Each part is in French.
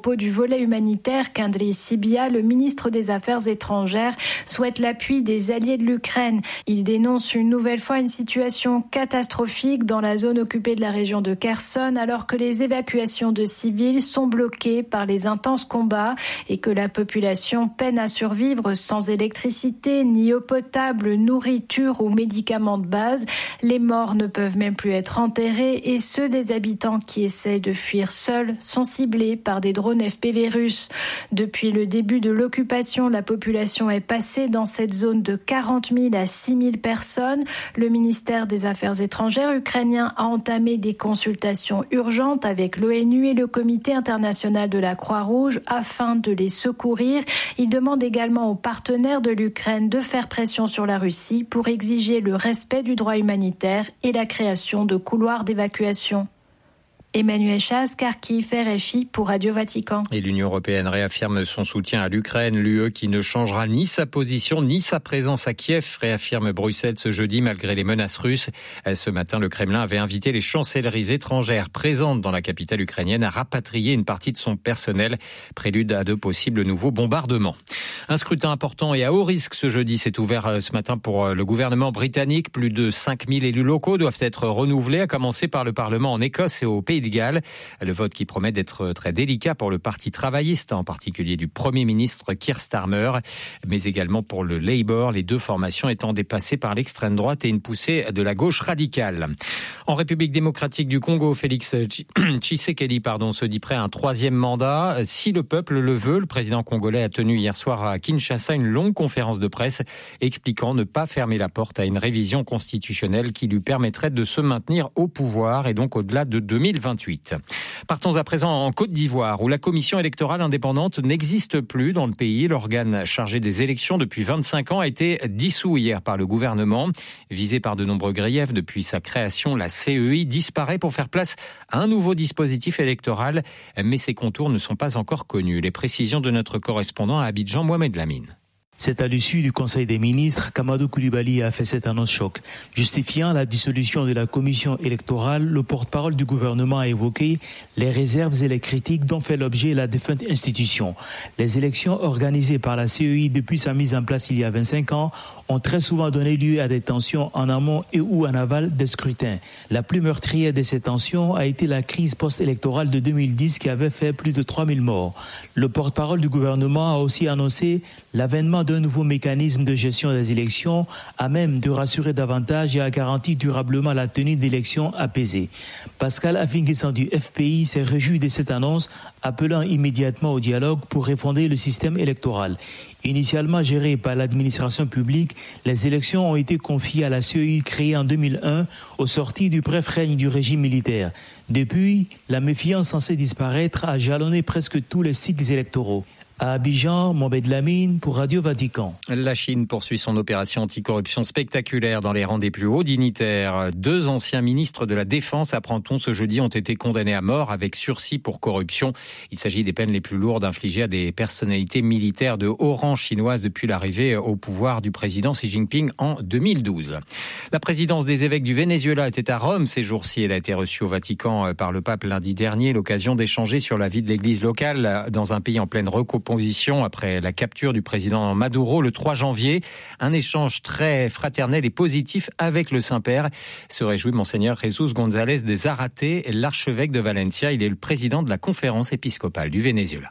propos du volet humanitaire qu'Andriy Sybiha, le ministre des Affaires étrangères, souhaite l'appui des alliés de l'Ukraine. Il dénonce une nouvelle fois une situation catastrophique dans la zone occupée de la région de Kherson, alors que les évacuations de civils sont bloquées par les intenses combats et que la population peine à survivre sans électricité, ni eau potable, nourriture ou médicaments de base. Les morts ne peuvent même plus être enterrés et ceux des habitants qui essaient de fuir seuls sont ciblés par des drones FPV russes. Depuis le début de l'occupation, la population est passée dans cette zone de 40 000 à 6 000 personnes. Le ministère des Affaires étrangères ukrainien a entamé des consultations urgentes avec l'ONU et le Comité international de la Croix-Rouge afin de les secourir. Il demande également aux partenaires de l'Ukraine de faire pression sur la Russie pour exiger le respect du droit humanitaire et la création de couloirs d'évacuation. Emmanuel Chas, Kharkiv, RFI pour Radio Vatican. Et l'Union européenne réaffirme son soutien à l'Ukraine. L'UE qui ne changera ni sa position ni sa présence à Kiev, réaffirme Bruxelles ce jeudi malgré les menaces russes. Ce matin, le Kremlin avait invité les chancelleries étrangères présentes dans la capitale ukrainienne à rapatrier une partie de son personnel, prélude à de possibles nouveaux bombardements. Un scrutin important et à haut risque ce jeudi s'est ouvert ce matin pour le gouvernement britannique. Plus de 5000 élus locaux doivent être renouvelés, à commencer par le Parlement en Écosse et au Pays de Galles. Le vote qui promet d'être très délicat pour le Parti travailliste, en particulier du Premier ministre Keir Starmer, mais également pour le Labour, les deux formations étant dépassées par l'extrême droite et une poussée de la gauche radicale. En République démocratique du Congo, Félix Tshisekedi se dit prêt à un troisième mandat. Si le peuple le veut, le président congolais a tenu hier soir à Kinshasa une longue conférence de presse expliquant ne pas fermer la porte à une révision constitutionnelle qui lui permettrait de se maintenir au pouvoir et donc au-delà de 2028. Partons à présent en Côte d'Ivoire où la commission électorale indépendante n'existe plus dans le pays. L'organe chargé des élections depuis 25 ans a été dissous hier par le gouvernement. Visé par de nombreux griefs depuis sa création, la CEI disparaît pour faire place à un nouveau dispositif électoral, mais ses contours ne sont pas encore connus. Les précisions de notre correspondant à Abidjan, Mohamed Lamine. C'est à l'issue du Conseil des ministres qu'Amadou Coulibaly a fait cette annonce choc. Justifiant la dissolution de la commission électorale, le porte-parole du gouvernement a évoqué les réserves et les critiques dont fait l'objet la défunte institution. Les élections organisées par la CEI depuis sa mise en place il y a 25 ans ont très souvent donné lieu à des tensions en amont et ou en aval des scrutins. La plus meurtrière de ces tensions a été la crise post-électorale de 2010 qui avait fait plus de 3000 morts. Le porte-parole du gouvernement a aussi annoncé l'avènement d'un nouveau mécanisme de gestion des élections à même de rassurer davantage et à garantir durablement la tenue d'élections apaisées. Pascal Afinghissan du FPI s'est réjoui de cette annonce, appelant immédiatement au dialogue pour refonder le système électoral. Initialement gérées par l'administration publique, les élections ont été confiées à la CEI créée en 2001 au sortir du bref règne du régime militaire. Depuis, la méfiance censée disparaître a jalonné presque tous les cycles électoraux. À Abidjan, Mohamed Lamine pour Radio Vatican. La Chine poursuit son opération anticorruption spectaculaire dans les rangs des plus hauts dignitaires. 2 anciens ministres de la Défense, apprend-on ce jeudi, ont été condamnés à mort avec sursis pour corruption. Il s'agit des peines les plus lourdes infligées à des personnalités militaires de haut rang chinoises depuis l'arrivée au pouvoir du président Xi Jinping en 2012. La présidence des évêques du Venezuela était à Rome ces jours-ci. Elle a été reçue au Vatican par le pape lundi dernier. L'occasion d'échanger sur la vie de l'église locale dans un pays en pleine recomposition après la capture du président Maduro le 3 janvier. Un échange très fraternel et positif avec le Saint-Père. Se réjouit Monseigneur Jesús González de Zárate, l'archevêque de Valencia. Il est le président de la conférence épiscopale du Venezuela.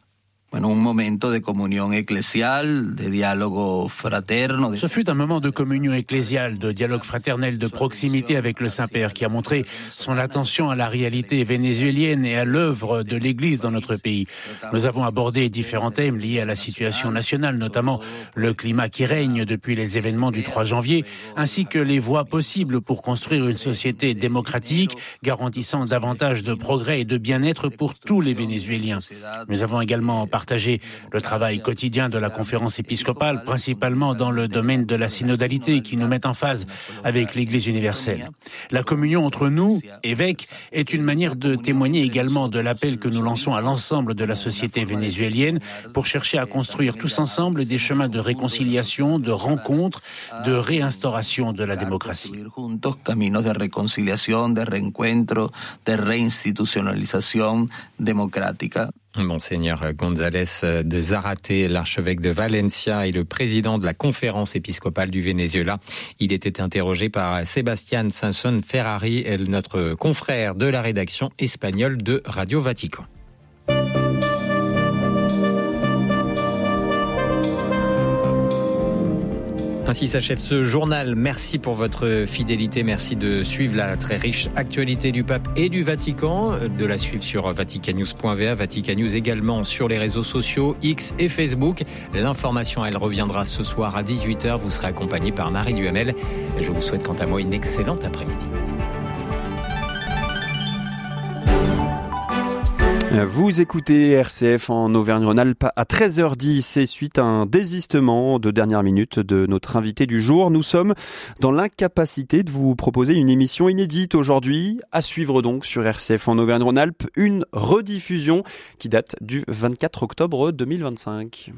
Ce fut un moment de communion ecclésiale, de dialogue fraternel, de proximité avec le Saint-Père qui a montré son attention à la réalité vénézuélienne et à l'œuvre de l'Église dans notre pays. Nous avons abordé différents thèmes liés à la situation nationale, notamment le climat qui règne depuis les événements du 3 janvier, ainsi que les voies possibles pour construire une société démocratique, garantissant davantage de progrès et de bien-être pour tous les Vénézuéliens. Nous avons également partagé le travail quotidien de la conférence épiscopale, principalement dans le domaine de la synodalité qui nous met en phase avec l'Église universelle. La communion entre nous, évêques, est une manière de témoigner également de l'appel que nous lançons à l'ensemble de la société vénézuélienne pour chercher à construire tous ensemble des chemins de réconciliation, de rencontre, de réinstauration de la démocratie. Caminos de réconciliation, de reencuentro, de réinstitutionnalisation démocratique. Monseigneur González de Zárate, l'archevêque de Valencia et le président de la conférence épiscopale du Venezuela. Il était interrogé par Sébastien Sanson Ferrari, notre confrère de la rédaction espagnole de Radio Vatican. Ainsi s'achève ce journal. Merci pour votre fidélité. Merci de suivre la très riche actualité du pape et du Vatican, de la suivre sur vaticannews.va, Vatican News également sur les réseaux sociaux, X et Facebook. L'information, elle reviendra ce soir à 18h. Vous serez accompagné par Marie Duhamel. Je vous souhaite quant à moi une excellente après-midi. Vous écoutez RCF en Auvergne-Rhône-Alpes à 13h10 et suite à un désistement de dernière minute de notre invité du jour, nous sommes dans l'incapacité de vous proposer une émission inédite aujourd'hui. À suivre donc sur RCF en Auvergne-Rhône-Alpes, une rediffusion qui date du 24 octobre 2025.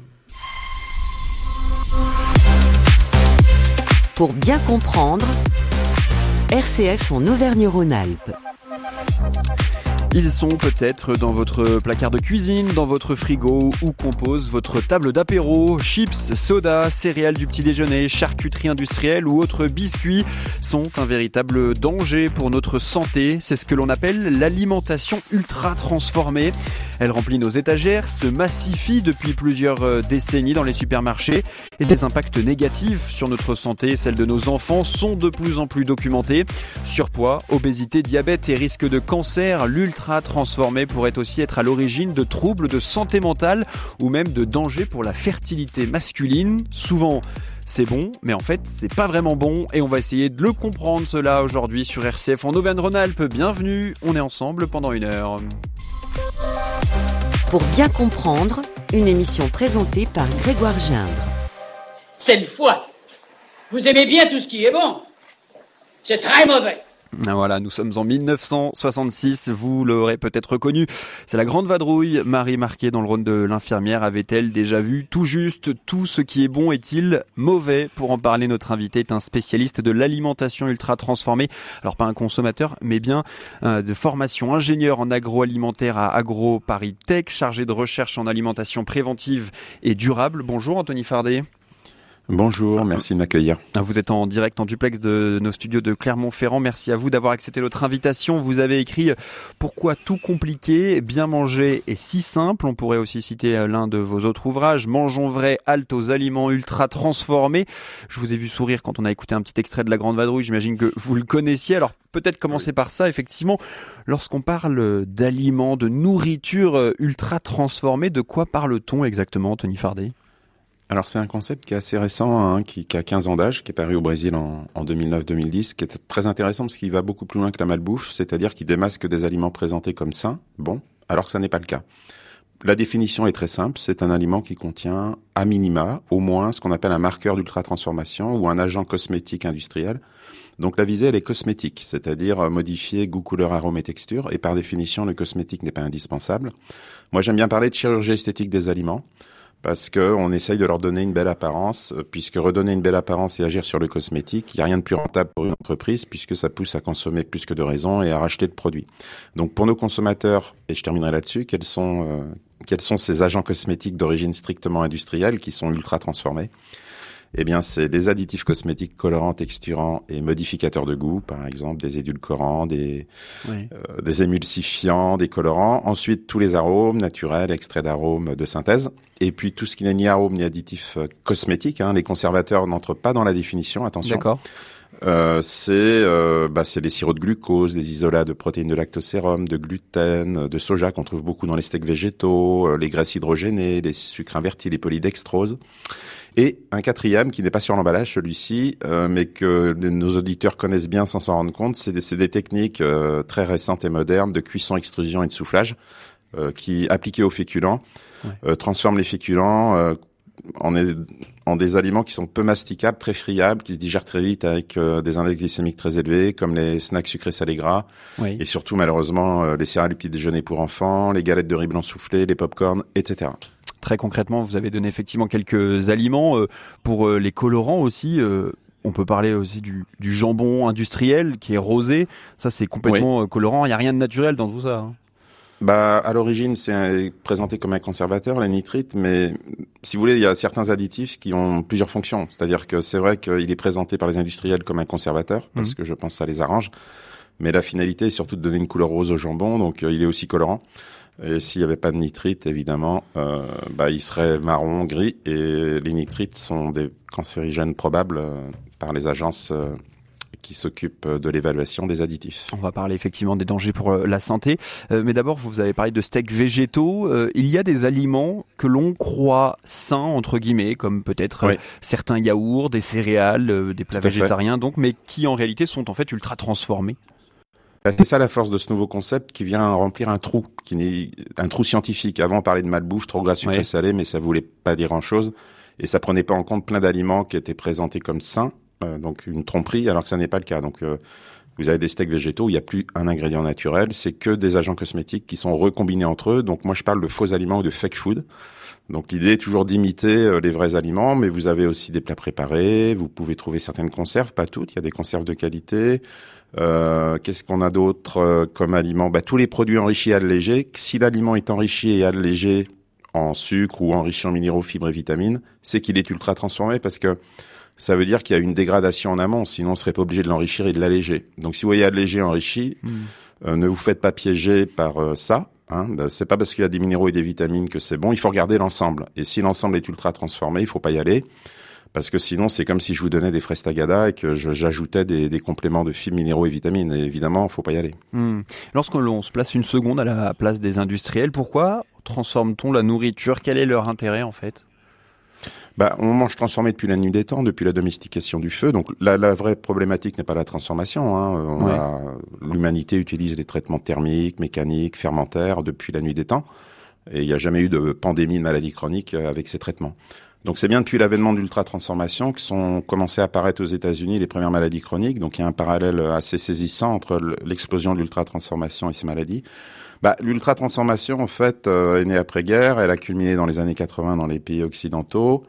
Pour bien comprendre, RCF en Auvergne-Rhône-Alpes. Ils sont peut-être dans votre placard de cuisine, dans votre frigo où compose votre table d'apéro. Chips, soda, céréales du petit déjeuner, charcuterie industrielle ou autres biscuits sont un véritable danger pour notre santé. C'est ce que l'on appelle l'alimentation ultra transformée. Elle remplit nos étagères, se massifie depuis plusieurs décennies dans les supermarchés et des impacts négatifs sur notre santé, celle de nos enfants, sont de plus en plus documentés. Surpoids, obésité, diabète et risque de cancer, l'ultra transformé pourrait aussi être à l'origine de troubles de santé mentale ou même de dangers pour la fertilité masculine. Souvent, c'est bon, mais en fait, c'est pas vraiment bon et on va essayer de le comprendre cela aujourd'hui sur RCF en Auvergne-Rhône-Alpes. Bienvenue, on est ensemble pendant 1 heure. Pour bien comprendre, une émission présentée par Grégoire Gindre. Cette fois, vous aimez bien tout ce qui est bon. C'est très mauvais. Voilà, nous sommes en 1966, vous l'aurez peut-être reconnu, c'est la Grande Vadrouille. Marie Marquet, dans le rôle de l'infirmière, avait-elle déjà vu tout juste tout ce qui est bon est-il mauvais? Pour en parler, notre invité est un spécialiste de l'alimentation ultra transformée, alors pas un consommateur, mais bien de formation, ingénieur en agroalimentaire à Agro Paris Tech, chargé de recherche en alimentation préventive et durable. Bonjour Anthony Fardet. Bonjour, merci de m'accueillir. Vous êtes en direct en duplex de nos studios de Clermont-Ferrand. Merci à vous d'avoir accepté notre invitation. Vous avez écrit « Pourquoi tout compliqué, bien manger et si simple ?» On pourrait aussi citer l'un de vos autres ouvrages « Mangeons vrai, halte aux aliments ultra transformés ». Je vous ai vu sourire quand on a écouté un petit extrait de La Grande Vadrouille. J'imagine que vous le connaissiez. Alors peut-être commencer par ça, effectivement. Lorsqu'on parle d'aliments, de nourriture ultra transformée, de quoi parle-t-on exactement, Anthony Fardet ? Alors c'est un concept qui est assez récent, qui a 15 ans d'âge, qui est paru au Brésil en 2009-2010, qui est très intéressant parce qu'il va beaucoup plus loin que la malbouffe, c'est-à-dire qu'il démasque des aliments présentés comme sains, bons, alors que ça n'est pas le cas. La définition est très simple, c'est un aliment qui contient à minima, au moins, ce qu'on appelle un marqueur d'ultra-transformation ou un agent cosmétique industriel. Donc la visée, elle est cosmétique, c'est-à-dire modifier goût, couleur, arôme et texture, et par définition, le cosmétique n'est pas indispensable. Moi, j'aime bien parler de chirurgie esthétique des aliments, parce que on essaye de leur donner une belle apparence, puisque redonner une belle apparence et agir sur le cosmétique, il n'y a rien de plus rentable pour une entreprise, puisque ça pousse à consommer plus que de raison et à racheter le produit. Donc pour nos consommateurs, et je terminerai là-dessus, quels sont ces agents cosmétiques d'origine strictement industrielle qui sont ultra transformés? Eh bien, c'est des additifs cosmétiques colorants, texturants et modificateurs de goût, par exemple des édulcorants, des émulsifiants, des colorants. Ensuite, tous les arômes naturels, extraits d'arômes de synthèse. Et puis, tout ce qui n'est ni arôme ni additif cosmétique. Les conservateurs n'entrent pas dans la définition, attention. D'accord. C'est les sirops de glucose, des isolats de protéines de lactosérum, de gluten, de soja qu'on trouve beaucoup dans les steaks végétaux, les graisses hydrogénées, les sucres invertis, les polydextroses. Et un quatrième qui n'est pas sur l'emballage, celui-ci, mais que nos auditeurs connaissent bien sans s'en rendre compte, c'est des techniques très récentes et modernes de cuisson, extrusion et de soufflage qui, appliquées aux féculents, transforment les féculents en des aliments qui sont peu masticables, très friables, qui se digèrent très vite avec des index glycémiques très élevés, comme les snacks sucrés salés gras, et surtout malheureusement les céréales du petit déjeuner pour enfants, les galettes de riz blanc soufflé, les pop-corn, etc. Très concrètement, vous avez donné effectivement quelques aliments pour les colorants aussi. On peut parler aussi du jambon industriel qui est rosé. Ça, c'est complètement colorant. Il n'y a rien de naturel dans tout ça. À l'origine, c'est présenté comme un conservateur, les nitrites, mais si vous voulez, il y a certains additifs qui ont plusieurs fonctions. C'est-à-dire que c'est vrai qu'il est présenté par les industriels comme un conservateur, parce que je pense que ça les arrange. Mais la finalité est surtout de donner une couleur rose au jambon, donc il est aussi colorant. Et s'il n'y avait pas de nitrites, évidemment, il serait marron, gris. Et les nitrites sont des cancérigènes probables par les agences qui s'occupent de l'évaluation des additifs. On va parler effectivement des dangers pour la santé. Mais d'abord, vous avez parlé de steaks végétaux. Il y a des aliments que l'on croit sains, entre guillemets, comme peut-être certains yaourts, des céréales, des plats végétariens, donc, mais qui en réalité sont en fait ultra transformés. C'est ça la force de ce nouveau concept qui vient remplir un trou scientifique. Avant, on parlait de malbouffe, trop gras, sucré, salé, mais ça voulait pas dire grand-chose. Et ça prenait pas en compte plein d'aliments qui étaient présentés comme sains, donc une tromperie, alors que ça n'est pas le cas. Donc, vous avez des steaks végétaux où il n'y a plus un ingrédient naturel, c'est que des agents cosmétiques qui sont recombinés entre eux. Donc, moi, je parle de faux aliments ou de fake food. Donc, l'idée est toujours d'imiter les vrais aliments, mais vous avez aussi des plats préparés. Vous pouvez trouver certaines conserves, pas toutes. Il y a des conserves de qualité. Qu'est-ce qu'on a d'autre comme aliment? Tous les produits enrichis et allégés. Si l'aliment est enrichi et allégé en sucre ou enrichi en minéraux, fibres et vitamines, c'est qu'il est ultra transformé parce que ça veut dire qu'il y a une dégradation en amont. Sinon, on serait pas obligé de l'enrichir et de l'alléger. Donc, si vous voyez allégé, enrichi, ne vous faites pas piéger par ça. C'est pas parce qu'il y a des minéraux et des vitamines que c'est bon. Il faut regarder l'ensemble. Et si l'ensemble est ultra transformé, il faut pas y aller. Parce que sinon, c'est comme si je vous donnais des fraises tagada et que j'ajoutais des compléments de fibres, minéraux et vitamines. Et évidemment, il faut pas y aller. Lorsque l'on se place une seconde à la place des industriels, pourquoi transforme-t-on la nourriture? Quel est leur intérêt, en fait? On mange transformé depuis la nuit des temps, depuis la domestication du feu. Donc, la vraie problématique n'est pas la transformation. L'humanité utilise les traitements thermiques, mécaniques, fermentaires depuis la nuit des temps. Et il n'y a jamais eu de pandémie de maladies chroniques avec ces traitements. Donc c'est bien depuis l'avènement de l'ultra-transformation que sont commencés à apparaître aux États-Unis les premières maladies chroniques. Donc il y a un parallèle assez saisissant entre l'explosion de l'ultra-transformation et ces maladies. L'ultra-transformation, en fait, est née après-guerre. Elle a culminé dans les années 80 dans les pays occidentaux.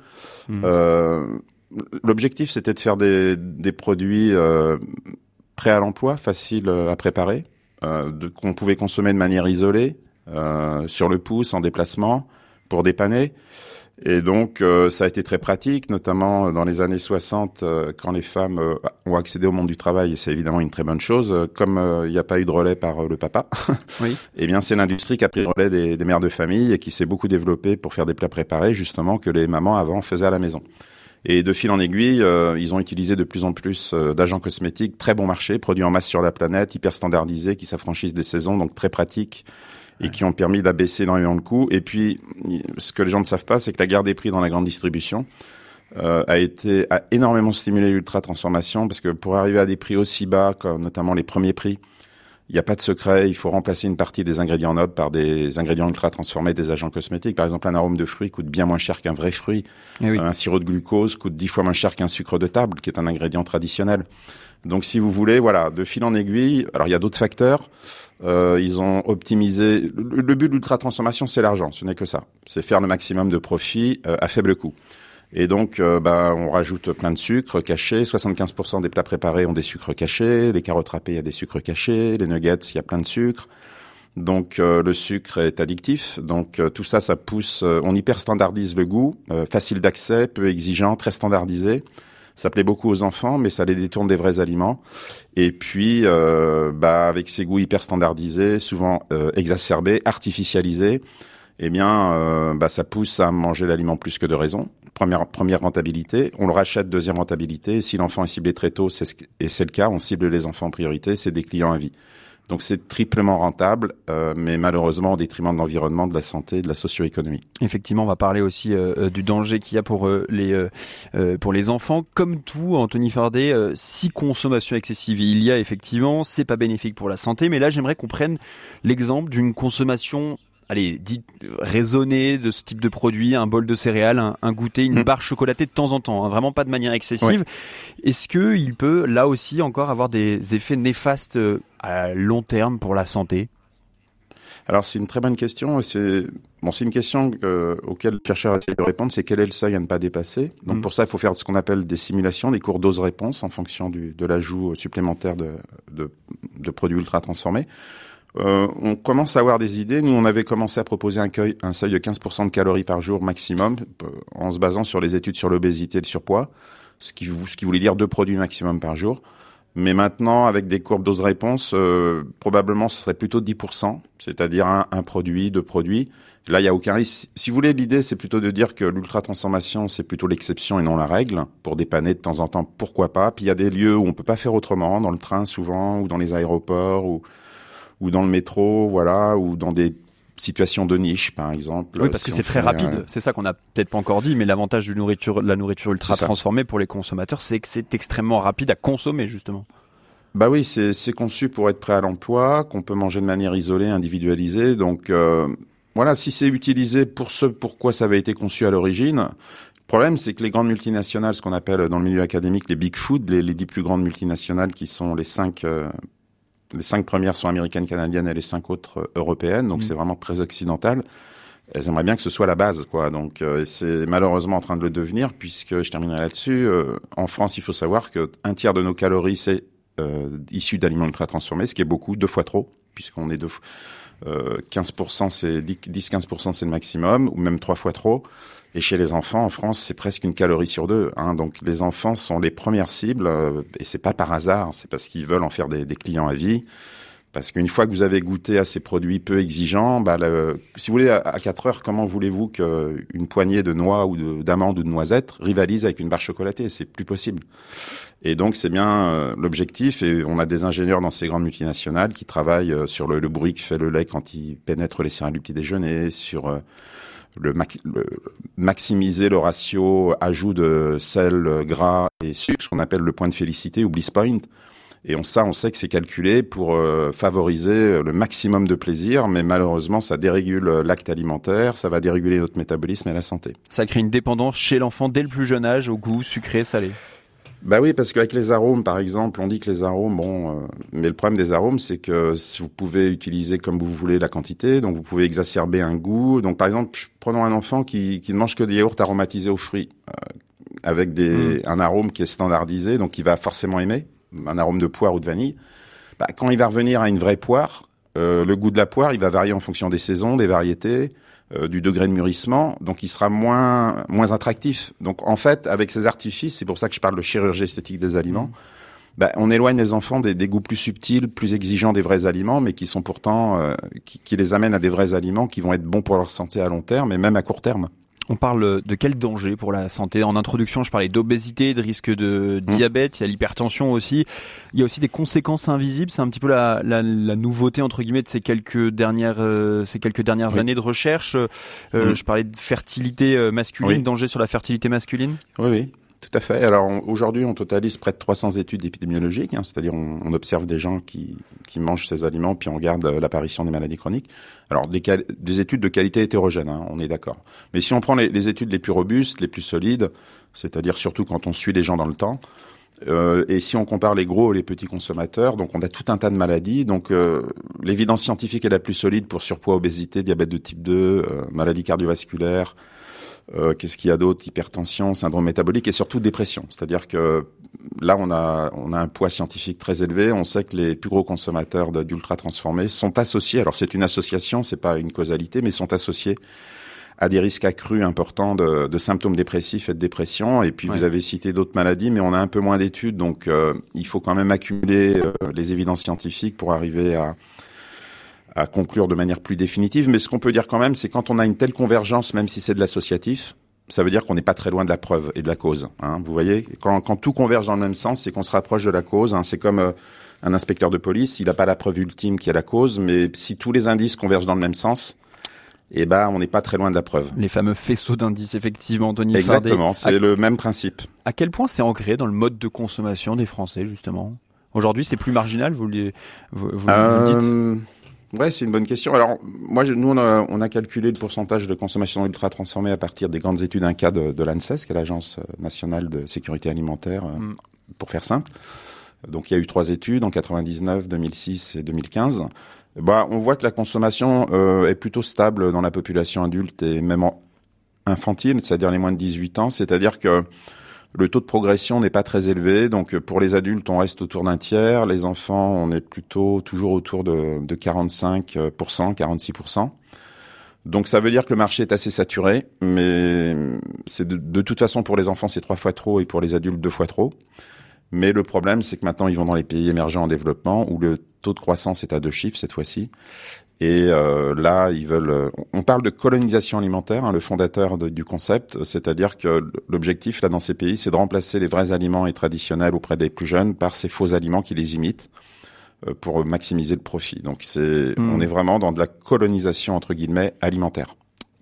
L'objectif, c'était de faire des produits prêts à l'emploi, faciles à préparer, qu'on pouvait consommer de manière isolée, sur le pouce, en déplacement, pour dépanner. Et donc, ça a été très pratique, notamment dans les années 60, quand les femmes ont accédé au monde du travail, et c'est évidemment une très bonne chose. Comme il n'y a pas eu de relais par le papa, eh bien, c'est l'industrie qui a pris le relais des mères de famille et qui s'est beaucoup développée pour faire des plats préparés, justement, que les mamans avant faisaient à la maison. Et de fil en aiguille, ils ont utilisé de plus en plus d'agents cosmétiques, très bon marché, produits en masse sur la planète, hyper standardisés, qui s'affranchissent des saisons, donc très pratiques. Et qui ont permis d'abaisser énormément le coût. Et puis, ce que les gens ne savent pas, c'est que la guerre des prix dans la grande distribution a énormément stimulé l'ultra-transformation, parce que pour arriver à des prix aussi bas, comme notamment les premiers prix, il n'y a pas de secret, il faut remplacer une partie des ingrédients nobles par des ingrédients ultra-transformés, des agents cosmétiques. Par exemple, un arôme de fruit coûte bien moins cher qu'un vrai fruit. Un sirop de glucose coûte 10 fois moins cher qu'un sucre de table, qui est un ingrédient traditionnel. Donc, si vous voulez, de fil en aiguille, alors il y a d'autres facteurs. Ils ont optimisé. Le but de l'ultra-transformation, c'est l'argent. Ce n'est que ça. C'est faire le maximum de profit à faible coût. Et donc, on rajoute plein de sucres cachés. 75% des plats préparés ont des sucres cachés. Les carottes râpées, il y a des sucres cachés. Les nuggets, il y a plein de sucre. Donc, le sucre est addictif. Donc, tout ça, ça pousse. On hyper standardise le goût, facile d'accès, peu exigeant, très standardisé. Ça plaît beaucoup aux enfants, mais ça les détourne des vrais aliments. Et puis, avec ces goûts hyper standardisés, souvent exacerbés, artificialisés, ça pousse à manger l'aliment plus que de raison. Première rentabilité. On le rachète, deuxième rentabilité. Si l'enfant est ciblé très tôt, et c'est le cas, on cible les enfants en priorité, c'est des clients à vie. Donc c'est triplement rentable, mais malheureusement au détriment de l'environnement, de la santé, de la socio-économie. Effectivement, on va parler aussi du danger qu'il y a pour les enfants. Comme tout, Anthony Fardet, si consommation excessive il y a effectivement, c'est pas bénéfique pour la santé. Mais là, j'aimerais qu'on prenne l'exemple d'une consommation dite raisonnée de ce type de produit, un bol de céréales, un goûter, une barre chocolatée de temps en temps, vraiment pas de manière excessive. Est-ce que il peut là aussi encore avoir des effets néfastes à long terme pour la santé? Alors c'est une très bonne question. C'est une question auquel les chercheurs essaient de répondre. C'est quel est le seuil à ne pas dépasser. Donc pour ça, il faut faire ce qu'on appelle des simulations, des cours dose-réponse en fonction de l'ajout supplémentaire de produits ultra transformés. On commence à avoir des idées. Nous, on avait commencé à proposer un seuil de 15% de calories par jour maximum, en se basant sur les études sur l'obésité et le surpoids, ce qui voulait dire 2 produits maximum par jour. Mais maintenant, avec des courbes dose-réponse, probablement ce serait plutôt 10%, c'est-à-dire un produit, 2 produits. Là, il n'y a aucun risque. Si vous voulez, l'idée, c'est plutôt de dire que l'ultra-transformation, c'est plutôt l'exception et non la règle. Pour dépanner de temps en temps, pourquoi pas. Puis il y a des lieux où on peut pas faire autrement, dans le train souvent, ou dans les aéroports, ou dans le métro, voilà, ou dans des situations de niche, par exemple. Oui, parce que c'est très rapide. C'est ça qu'on a peut-être pas encore dit, mais l'avantage de la nourriture ultra transformée pour les consommateurs, c'est que c'est extrêmement rapide à consommer, justement. Bah oui, c'est conçu pour être prêt à l'emploi, qu'on peut manger de manière isolée, individualisée. Donc, voilà, si c'est utilisé pour ce pourquoi ça avait été conçu à l'origine. Le problème, c'est que les grandes multinationales, ce qu'on appelle dans le milieu académique les big food, les 10 plus grandes multinationales qui sont les 5 premières sont américaines, canadiennes et les 5 autres européennes, donc c'est vraiment très occidental. Elles aimeraient bien que ce soit la base, quoi. Donc c'est malheureusement en train de le devenir, puisque je terminerai là-dessus. En France, il faut savoir que 1/3 de nos calories c'est issu d'aliments ultra transformés, ce qui est beaucoup, 2 fois trop, puisqu'on est 15%, c'est 10-15%, c'est le maximum, ou même 3 fois trop. Et chez les enfants, en France, c'est presque 1 calorie sur 2. Hein. Donc les enfants sont les premières cibles, et c'est pas par hasard, c'est parce qu'ils veulent en faire des clients à vie. Parce qu'une fois que vous avez goûté à ces produits peu exigeants, si vous voulez, à 4 heures, comment voulez-vous qu'une poignée de noix ou d'amandes ou de noisettes rivalise avec une barre chocolatée? C'est plus possible. Et donc, c'est bien l'objectif. Et on a des ingénieurs dans ces grandes multinationales qui travaillent sur le bruit que fait le lait quand il pénètre les céréales du petit déjeuner, sur maximiser le ratio ajout de sel, gras et sucre, ce qu'on appelle le point de félicité ou bliss point. Et on sait que c'est calculé pour favoriser le maximum de plaisir, mais malheureusement, ça dérégule l'acte alimentaire, ça va déréguler notre métabolisme et la santé. Ça crée une dépendance chez l'enfant dès le plus jeune âge au goût sucré, salé. Bah oui, parce qu'avec les arômes, par exemple, on dit que les arômes, mais le problème des arômes, c'est que si vous pouvez utiliser comme vous voulez la quantité, donc vous pouvez exacerber un goût. Donc par exemple, prenons un enfant qui ne mange que des yaourts aromatisés aux fruits, avec un arôme qui est standardisé, donc il va forcément aimer. Un arôme de poire ou de vanille, quand il va revenir à une vraie poire, le goût de la poire, il va varier en fonction des saisons, des variétés, du degré de mûrissement, donc il sera moins attractif. Donc en fait, avec ces artifices, c'est pour ça que je parle de chirurgie esthétique des aliments, on éloigne les enfants des goûts plus subtils, plus exigeants des vrais aliments, mais qui sont pourtant, qui les amènent à des vrais aliments qui vont être bons pour leur santé à long terme et même à court terme. On parle de quel danger pour la santé? En introduction, je parlais d'obésité, de risque de diabète, il y a l'hypertension aussi. Il y a aussi des conséquences invisibles. C'est un petit peu la nouveauté, entre guillemets, de ces quelques dernières années de recherche. Je parlais de fertilité masculine, danger sur la fertilité masculine. Oui. Tout à fait. Alors aujourd'hui, on totalise près de 300 études épidémiologiques, c'est-à-dire on observe des gens qui mangent ces aliments, puis on regarde l'apparition des maladies chroniques. Alors des études de qualité hétérogène, on est d'accord. Mais si on prend les études les plus robustes, les plus solides, c'est-à-dire surtout quand on suit les gens dans le temps, et si on compare les gros et les petits consommateurs, donc on a tout un tas de maladies. Donc l'évidence scientifique est la plus solide pour surpoids, obésité, diabète de type 2, maladies cardiovasculaires. Qu'est-ce qu'il y a d'autre? Hypertension, syndrome métabolique et surtout dépression. C'est-à-dire que là, on a un poids scientifique très élevé. On sait que les plus gros consommateurs d'ultra transformés sont associés. Alors c'est une association, c'est pas une causalité, mais sont associés à des risques accrus importants de symptômes dépressifs et de dépression. Et puis vous avez cité d'autres maladies, mais on a un peu moins d'études, donc il faut quand même accumuler les évidences scientifiques pour arriver à conclure de manière plus définitive. Mais ce qu'on peut dire quand même, c'est quand on a une telle convergence, même si c'est de l'associatif, ça veut dire qu'on n'est pas très loin de la preuve et de la cause. Vous voyez, quand tout converge dans le même sens, c'est qu'on se rapproche de la cause. C'est comme un inspecteur de police, il n'a pas la preuve ultime qui est la cause, mais si tous les indices convergent dans le même sens, on n'est pas très loin de la preuve. Les fameux faisceaux d'indices, effectivement, Tony Fardet. Exactement, c'est le même principe. À quel point c'est ancré dans le mode de consommation des Français, justement? Aujourd'hui, c'est plus marginal, vous le dites? Ouais, c'est une bonne question. Alors, nous, on a calculé le pourcentage de consommation ultra transformée à partir des grandes études INCA de l'ANSES, qui est l'Agence nationale de sécurité alimentaire, pour faire simple. Donc, il y a eu 3 études en 99, 2006 et 2015. On voit que la consommation est plutôt stable dans la population adulte et même infantile, c'est-à-dire les moins de 18 ans. C'est-à-dire que Le taux de progression n'est pas très élevé, donc pour les adultes, on reste autour d'un tiers. Les enfants, on est plutôt toujours autour de 45%, 46%. Donc ça veut dire que le marché est assez saturé, mais c'est de toute façon pour les enfants, c'est 3 fois trop et pour les adultes 2 fois trop. Mais le problème, c'est que maintenant, ils vont dans les pays émergents en développement où le taux de croissance est à 2 chiffres cette fois-ci. Et là, ils veulent. On parle de colonisation alimentaire, le fondateur du concept, c'est-à-dire que l'objectif là dans ces pays, c'est de remplacer les vrais aliments et traditionnels auprès des plus jeunes par ces faux aliments qui les imitent pour maximiser le profit. Donc on est vraiment dans de la colonisation entre guillemets alimentaire.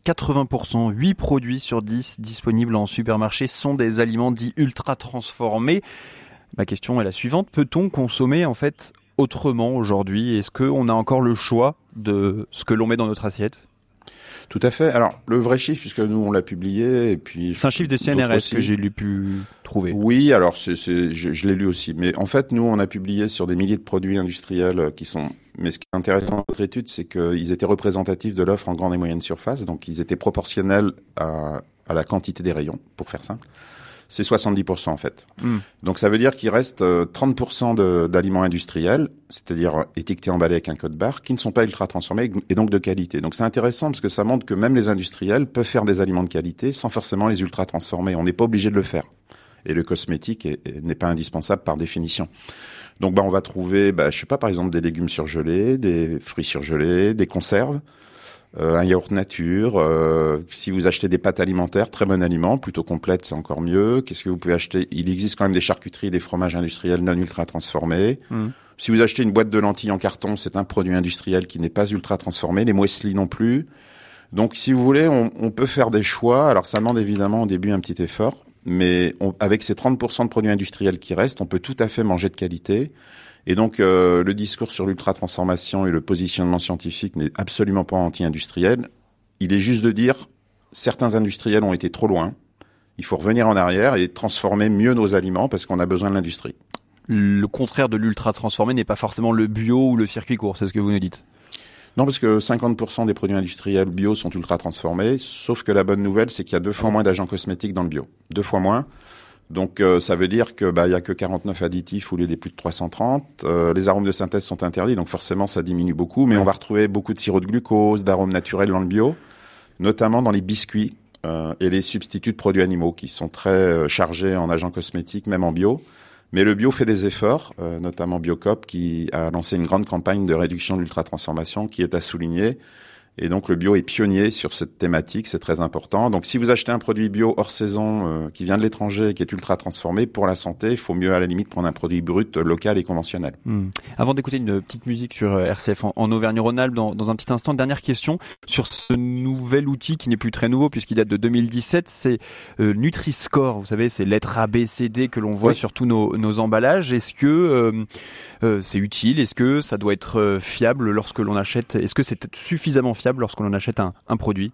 80%, 8 produits sur 10 disponibles en supermarché sont des aliments dits ultra transformés. Ma question est la suivante, peut-on consommer en fait autrement aujourd'hui? Est-ce qu'on a encore le choix de ce que l'on met dans notre assiette? Tout à fait. Alors, le vrai chiffre, puisque nous, on l'a publié, et puis... C'est un chiffre de CNRS que j'ai pu trouver. Oui, alors, je l'ai lu aussi. Mais en fait, nous, on a publié sur des milliers de produits industriels qui sont... Mais ce qui est intéressant dans notre étude, c'est qu'ils étaient représentatifs de l'offre en grande et moyenne surface. Donc, ils étaient proportionnels à la quantité des rayons, pour faire simple. C'est 70% en fait. Donc ça veut dire qu'il reste 30% d'aliments industriels, c'est-à-dire étiquetés, emballés avec un code barre, qui ne sont pas ultra transformés et donc de qualité. Donc c'est intéressant parce que ça montre que même les industriels peuvent faire des aliments de qualité sans forcément les ultra transformer. On n'est pas obligé de le faire. Et le cosmétique n'est pas indispensable par définition. Donc on va trouver, je sais pas, par exemple des légumes surgelés, des fruits surgelés, des conserves. Un yaourt nature, si vous achetez des pâtes alimentaires, très bon aliment, plutôt complète, c'est encore mieux. Qu'est-ce que vous pouvez acheter? Il existe quand même des charcuteries et des fromages industriels non ultra transformés. Si vous achetez une boîte de lentilles en carton, c'est un produit industriel qui n'est pas ultra transformé. Les muesli non plus. Donc, si vous voulez, on peut faire des choix. Alors, ça demande évidemment au début un petit effort, mais avec ces 30% de produits industriels qui restent, on peut tout à fait manger de qualité. Et donc, le discours sur l'ultra-transformation et le positionnement scientifique n'est absolument pas anti-industriel. Il est juste de dire, certains industriels ont été trop loin. Il faut revenir en arrière et transformer mieux nos aliments parce qu'on a besoin de l'industrie. Le contraire de l'ultra-transformé n'est pas forcément le bio ou le circuit court, c'est ce que vous nous dites? Non, parce que 50% des produits industriels bio sont ultra-transformés, sauf que la bonne nouvelle, c'est qu'il y a 2 fois moins d'agents cosmétiques dans le bio. 2 fois moins. Donc ça veut dire que il y a que 49 additifs au lieu des plus de 330. Les arômes de synthèse sont interdits, donc forcément ça diminue beaucoup. Mais on va retrouver beaucoup de sirop de glucose, d'arômes naturels dans le bio, notamment dans les biscuits et les substituts de produits animaux qui sont très chargés en agents cosmétiques, même en bio. Mais le bio fait des efforts, notamment Biocop qui a lancé une grande campagne de réduction de l'ultra-transformation qui est à souligner. Et donc le bio est pionnier sur cette thématique, c'est très important. Donc si vous achetez un produit bio hors saison qui vient de l'étranger et qui est ultra transformé, pour la santé, il faut mieux à la limite prendre un produit brut, local et conventionnel. Avant d'écouter une petite musique sur RCF en Auvergne-Rhône-Alpes, dans un petit instant, dernière question sur ce nouvel outil qui n'est plus très nouveau puisqu'il date de 2017, c'est Nutri-Score. Vous savez, c'est lettres A, B, C, D que l'on voit sur tous nos emballages. Est-ce que c'est utile? Est-ce que ça doit être fiable lorsque l'on achète? Est-ce que c'est suffisamment fiable lorsque l'on achète un produit?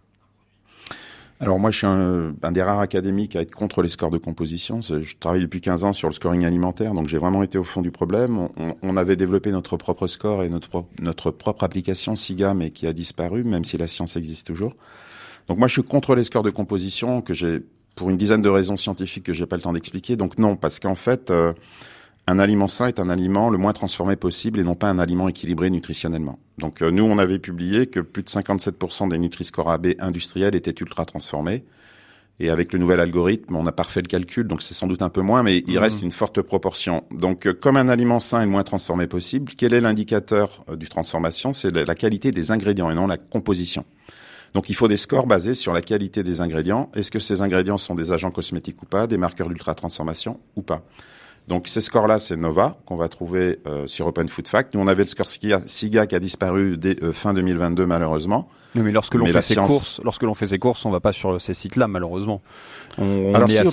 Alors moi, je suis un des rares académiques à être contre les scores de composition. Je travaille depuis 15 ans sur le scoring alimentaire, donc j'ai vraiment été au fond du problème. On avait développé notre propre score et notre propre application SIGA, mais qui a disparu, même si la science existe toujours. Donc moi, je suis contre les scores de composition, que j'ai pour une dizaine de raisons scientifiques que j'ai pas le temps d'expliquer. Donc non, parce qu'en fait, un aliment sain est un aliment le moins transformé possible et non pas un aliment équilibré nutritionnellement. Donc nous, on avait publié que plus de 57% des Nutri-Score AB industriels étaient ultra transformés. Et avec le nouvel algorithme, on n'a pas refait le calcul, donc c'est sans doute un peu moins, mais il reste une forte proportion. Donc comme un aliment sain est le moins transformé possible, quel est l'indicateur du transformation? C'est la qualité des ingrédients et non la composition. Donc il faut des scores basés sur la qualité des ingrédients. Est-ce que ces ingrédients sont des agents cosmétiques ou pas, des marqueurs d'ultra-transformation ou pas? Donc ces scores-là, c'est Nova, qu'on va trouver sur Open Food Fact. Nous, on avait le score SIGA qui a disparu dès fin 2022, malheureusement. Oui, mais lorsque l'on fait ses courses, on va pas sur ces sites-là, malheureusement. Alors si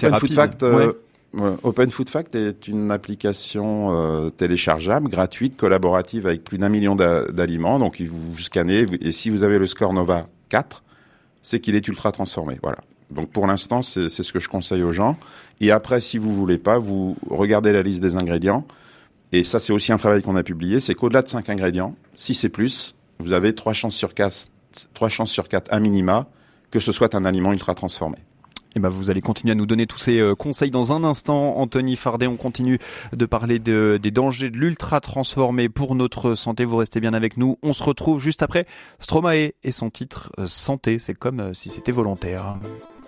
Open Food Fact est une application téléchargeable, gratuite, collaborative avec plus d'1 million d'aliments. Donc vous scannez, et si vous avez le score Nova 4, c'est qu'il est ultra transformé. Voilà. Donc pour l'instant, c'est ce que je conseille aux gens. Et après, si vous voulez pas, vous regardez la liste des ingrédients. Et ça, c'est aussi un travail qu'on a publié. C'est qu'au-delà de 5 ingrédients, si c'est plus, vous avez 3 chances sur 4 à minima que ce soit un aliment ultra transformé. Et vous allez continuer à nous donner tous ces conseils dans un instant. Anthony Fardet, on continue de parler des dangers de l'ultra transformé pour notre santé. Vous restez bien avec nous. On se retrouve juste après Stromae et son titre Santé. C'est comme si c'était volontaire.